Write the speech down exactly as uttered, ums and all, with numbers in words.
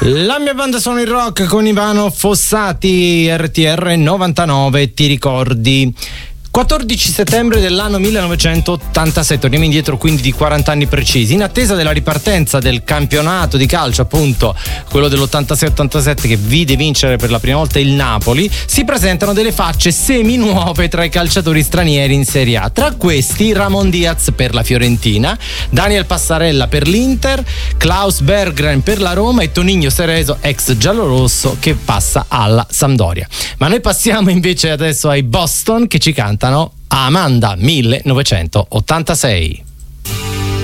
La mia banda sono il rock con Ivano Fossati, R T R novantanove, ti ricordi? quattordici settembre dell'anno millenovecentottantasei, torniamo indietro quindi di quaranta anni precisi, in attesa della ripartenza del campionato di calcio, appunto quello dell'ottantasei ottantasette che vide vincere per la prima volta il Napoli. Si presentano delle facce semi nuove tra i calciatori stranieri in Serie A, tra questi Ramon Diaz per la Fiorentina, Daniel Passarella per l'Inter, Klaus Berggren per la Roma e Toninho Cerezo, ex giallorosso, che passa alla Sampdoria. Ma noi passiamo invece adesso ai Boston, che ci cantano Amanda millenovecentottantasei.